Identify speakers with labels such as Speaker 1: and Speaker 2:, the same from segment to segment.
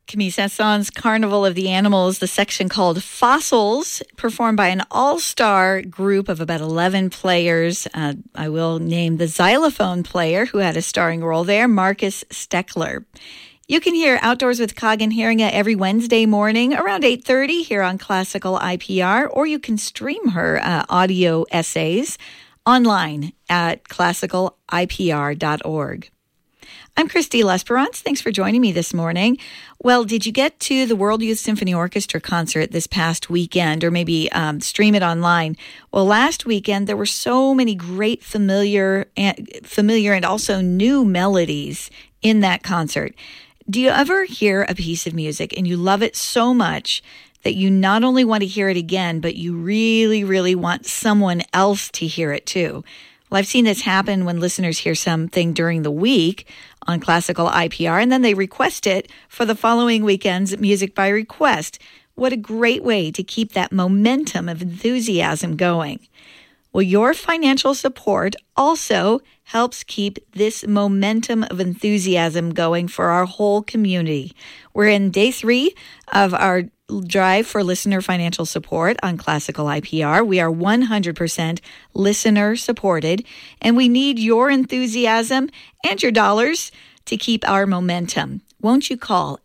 Speaker 1: Camille Saint-Saëns' Carnival of the Animals, the section called Fossils, performed by an all-star group of about 11 players. I will name the xylophone player who had a starring role there, Marcus Steckler. You can hear Outdoors with Kagan Haringa every Wednesday morning around 8:30 here on Classical IPR, or you can stream her audio essays online at classicalipr.org. I'm Christy L'Esperance. Thanks for joining me this morning. Well, did you get to the World Youth Symphony Orchestra concert this past weekend, or maybe stream it online? Well, last weekend there were so many great familiar and also new melodies in that concert. Do you ever hear a piece of music and you love it so much that you not only want to hear it again, but you really, really want someone else to hear it too? Well, I've seen this happen when listeners hear something during the week on Classical IPR, and then they request it for the following weekend's Music by Request. What a great way to keep that momentum of enthusiasm going. Well, your financial support also helps keep this momentum of enthusiasm going for our whole community. We're in day 3 of our drive for listener financial support on Classical IPR. We are 100% listener supported, and we need your enthusiasm and your dollars to keep our momentum. Won't you call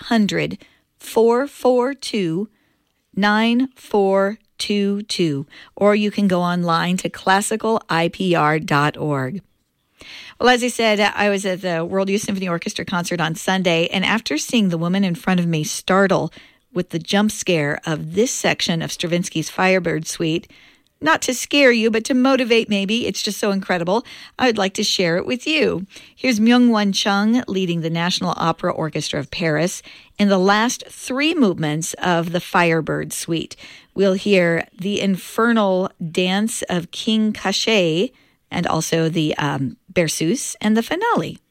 Speaker 1: 800-442-9422, or you can go online to classicalipr.org. Well, as I said, I was at the World Youth Symphony Orchestra concert on Sunday, and after seeing the woman in front of me startle with the jump scare of this section of Stravinsky's Firebird Suite, not to scare you, but to motivate maybe, it's just so incredible, I would like to share it with you. Here's Myung-Whun Chung leading the National Opera Orchestra of Paris in the last 3 movements of the Firebird Suite. We'll hear the infernal dance of King Cachet and also the Berceuse and the finale.